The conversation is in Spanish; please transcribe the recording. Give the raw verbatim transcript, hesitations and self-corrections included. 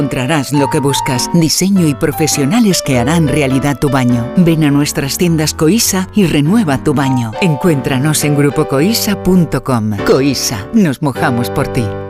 Encontrarás lo que buscas, diseño y profesionales que harán realidad tu baño. Ven a nuestras tiendas Coisa y renueva tu baño. Encuéntranos en grupo coisa punto com. Coisa, nos mojamos por ti.